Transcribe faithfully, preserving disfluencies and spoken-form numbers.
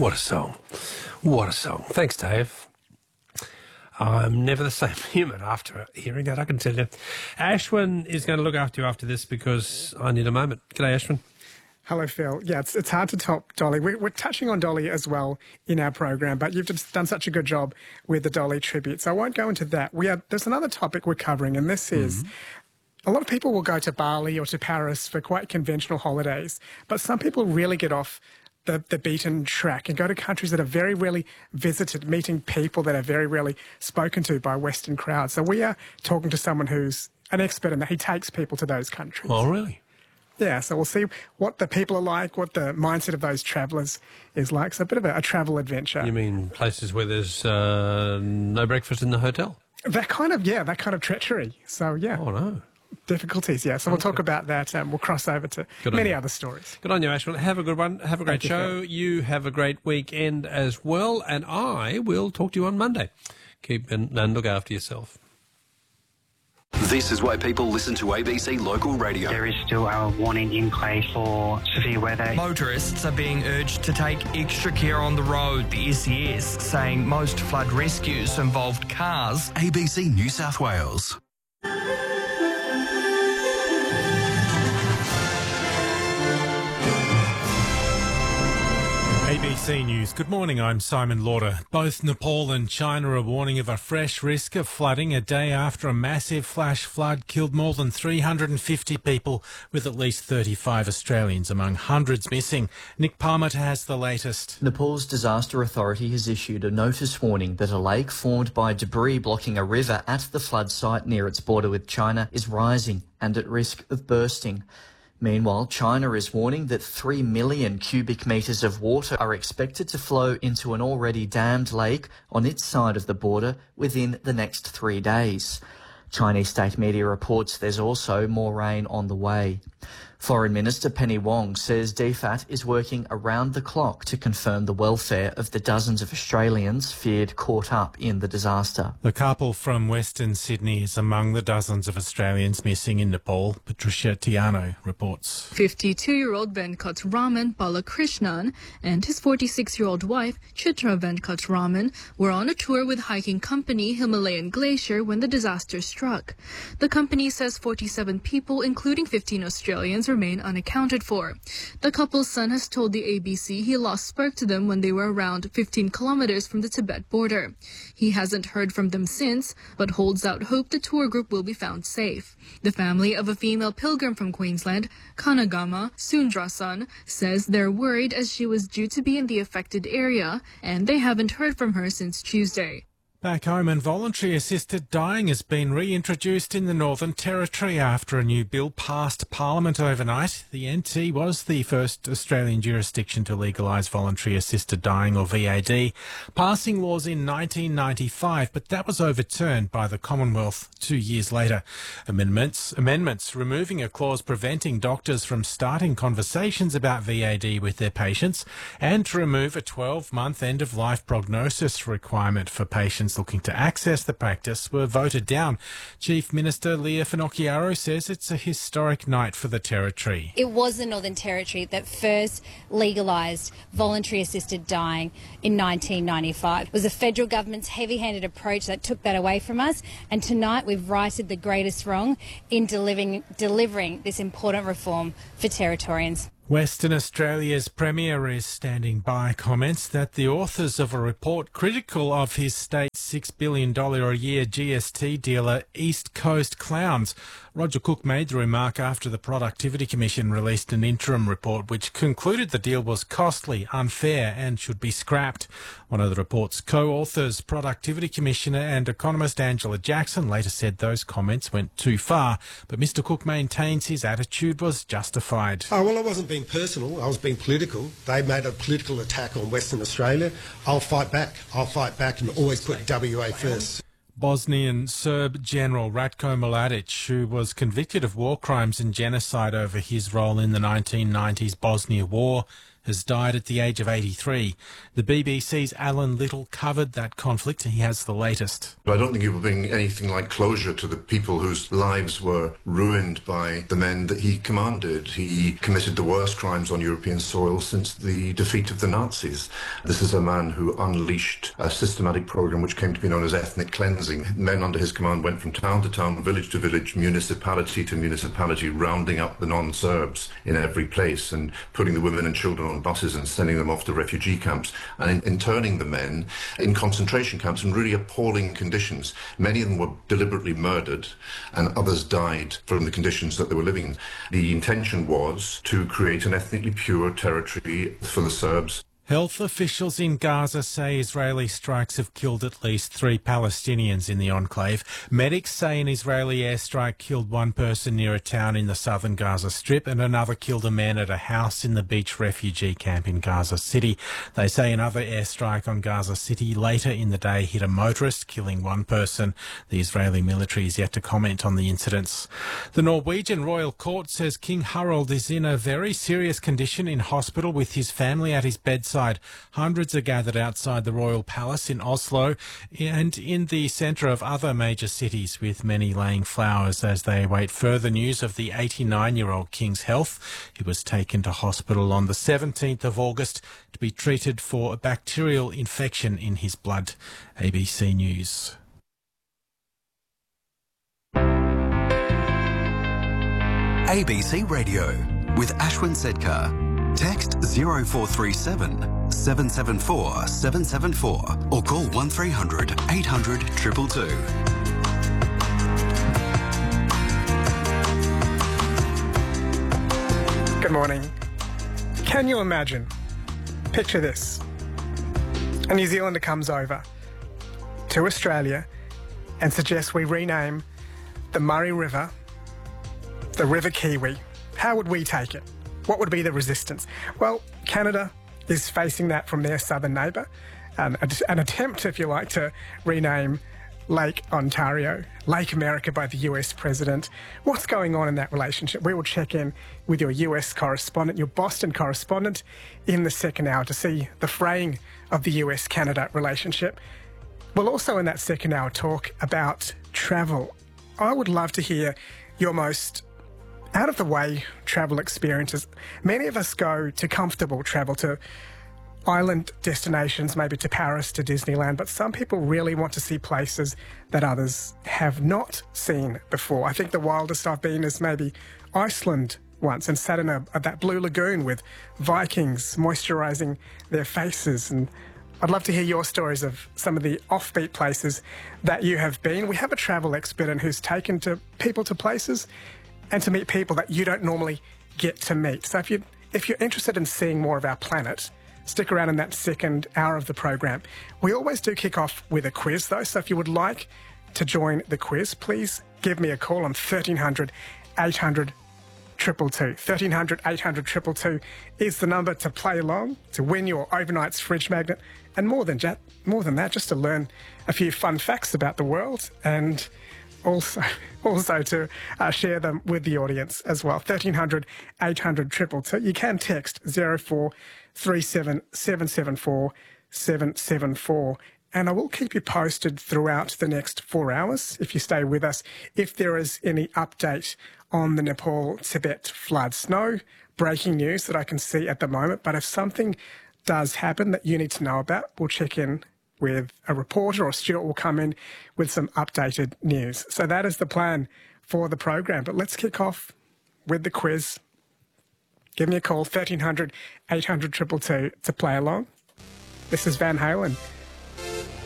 What a song. What a song. Thanks, Dave. I'm never the same human after hearing that, I can tell you. Ashwin is going to look after you after this because I need a moment. G'day, Ashwin. Hello, Phil. Yeah, it's, it's hard to top Dolly. We're, we're touching on Dolly as well in our program, but you've just done such a good job with the Dolly tribute, so I won't go into that. We are, there's another topic we're covering, and this is mm-hmm. a lot of people will go to Bali or to Paris for quite conventional holidays, but some people really get off the, the beaten track and go to countries that are very rarely visited, meeting people that are very rarely spoken to by Western crowds. So we are talking to someone who's an expert in that. He takes people to those countries. Oh, really? Yeah, so we'll see what the people are like, what the mindset of those travellers is like. So a bit of a, a travel adventure. You mean places where there's uh, no breakfast in the hotel? That kind of, yeah, that kind of treachery. So, yeah. Oh, no. Difficulties, yeah. So we'll talk about that. Um, we'll cross over to Good many other stories. Good on you, Ashwin. Have a good one. Have a great Thank show. You, you have a great weekend as well. And I will talk to you on Monday. Keep and, and look after yourself. This is why people listen to A B C Local Radio. There is still a warning in place for severe weather. Motorists are being urged to take extra care on the road. The S E S saying most flood rescues involved cars. A B C New South Wales. A B C News. Good morning, I'm Simon Lauder. Both Nepal and China are warning of a fresh risk of flooding a day after a massive flash flood killed more than three hundred fifty people, with at least thirty-five Australians among hundreds missing. Nick Palmer has the latest. Nepal's disaster authority has issued a notice warning that a lake formed by debris blocking a river at the flood site near its border with China is rising and at risk of bursting. Meanwhile, China is warning that three million cubic metres of water are expected to flow into an already dammed lake on its side of the border within the next three days. Chinese state media reports there's also more rain on the way. Foreign Minister Penny Wong says D F A T is working around the clock to confirm the welfare of the dozens of Australians feared caught up in the disaster. The couple from Western Sydney is among the dozens of Australians missing in Nepal. Patricia Tiano reports. fifty-two-year-old Venkat Raman Balakrishnan and his forty-six-year-old wife Chitra Venkat Raman were on a tour with hiking company Himalayan Glacier when the disaster struck. The company says forty-seven people, including fifteen Australians, remain unaccounted for. The couple's son has told the A B C he lost spark to them when they were around fifteen kilometers from the Tibet border. He hasn't heard from them since, but holds out hope the tour group will be found safe. The family of a female pilgrim from Queensland, Kanagama Sundrasan, says they're worried as she was due to be in the affected area, and they haven't heard from her since Tuesday. Back home, and voluntary assisted dying has been reintroduced in the Northern Territory after a new bill passed Parliament overnight. The N T was the first Australian jurisdiction to legalise voluntary assisted dying, or V A D, passing laws in nineteen ninety-five, but that was overturned by the Commonwealth two years later. Amendments, amendments removing a clause preventing doctors from starting conversations about V A D with their patients, and to remove a twelve-month end-of-life prognosis requirement for patients looking to access the practice were voted down. Chief Minister Leah Finocchiaro says it's a historic night for the Territory. It was the Northern Territory that first legalised voluntary assisted dying in nineteen ninety-five. It was the federal government's heavy-handed approach that took that away from us, and tonight we've righted the greatest wrong in delivering, delivering this important reform for Territorians. Western Australia's Premier is standing by comments that the authors of a report critical of his state's six billion dollars a year G S T dealer East Coast Clowns. Roger Cook made the remark after the Productivity Commission released an interim report which concluded the deal was costly, unfair and should be scrapped. One of the report's co-authors, Productivity Commissioner and economist Angela Jackson, later said those comments went too far, but Mr Cook maintains his attitude was justified. Oh, well, I wasn't being personal, I was being political. They made a political attack on Western Australia. I'll fight back. I'll fight back and always put W A first. Bosnian Serb General Ratko Mladic, who was convicted of war crimes and genocide over his role in the nineteen nineties Bosnia War, has died at the age of eighty-three. The B B C's Alan Little covered that conflict. He has the latest. I don't think he will bring anything like closure to the people whose lives were ruined by the men that he commanded. He committed the worst crimes on European soil since the defeat of the Nazis. This is a man who unleashed a systematic program which came to be known as ethnic cleansing. Men under his command went from town to town, village to village, municipality to municipality, rounding up the non-Serbs in every place and putting the women and children on buses and sending them off to refugee camps and in- interning the men in concentration camps in really appalling conditions. Many of them were deliberately murdered and others died from the conditions that they were living in. The intention was to create an ethnically pure territory for the Serbs. Health officials in Gaza say Israeli strikes have killed at least three Palestinians in the enclave. Medics say an Israeli airstrike killed one person near a town in the southern Gaza Strip and another killed a man at a house in the beach refugee camp in Gaza City. They say another airstrike on Gaza City later in the day hit a motorist, killing one person. The Israeli military is yet to comment on the incidents. The Norwegian Royal Court says King Harald is in a very serious condition in hospital with his family at his bedside. Hundreds are gathered outside the Royal Palace in Oslo and in the centre of other major cities, with many laying flowers as they await further news of the eighty-nine-year-old King's health. He was taken to hospital on the seventeenth of August to be treated for a bacterial infection in his blood. A B C News. A B C Radio with Ashwin Sedkar. Text zero four three seven, seven seven four, seven seven four or call one three hundred, eight hundred, two two two. Good morning. Can you imagine? Picture this. A New Zealander comes over to Australia and suggests we rename the Murray River the River Kiwi. How would we take it? What would be the resistance? Well, Canada is facing that from their southern neighbour. Um, an attempt, if you like, to rename Lake Ontario, Lake America by the U S president. What's going on in that relationship? We will check in with your U S correspondent, your Boston correspondent, in the second hour to see the fraying of the U S Canada relationship. We'll also in that second hour talk about travel. I would love to hear your most out-of-the-way travel experiences. Many of us go to comfortable travel, to island destinations, maybe to Paris, to Disneyland, but some people really want to see places that others have not seen before. I think the wildest I've been is maybe Iceland once and sat in a, that blue lagoon with Vikings moisturising their faces. And I'd love to hear your stories of some of the offbeat places that you have been. We have a travel expert in who's taken to people to places and to meet people that you don't normally get to meet. So if, you, if you're interested in seeing more of our planet, stick around in that second hour of the program. We always do kick off with a quiz, though, so if you would like to join the quiz, please give me a call on thirteen hundred, eight hundred, two two two. thirteen hundred, eight hundred, two two two is the number to play along, to win your Overnight's fridge magnet, and more than, that, more than that, just to learn a few fun facts about the world and Also, also to uh, share them with the audience as well. thirteen hundred, eight hundred, two two two. You can text zero four three seven, seven seven four, seven seven four. And I will keep you posted throughout the next four hours, if you stay with us, if there is any update on the Nepal-Tibet floods. No breaking news that I can see at the moment, but if something does happen that you need to know about, we'll check in with a reporter, or Stuart will come in with some updated news. So that is the plan for the program. But let's kick off with the quiz. Give me a call, thirteen hundred, eight hundred, two two two to play along. This is Van Halen.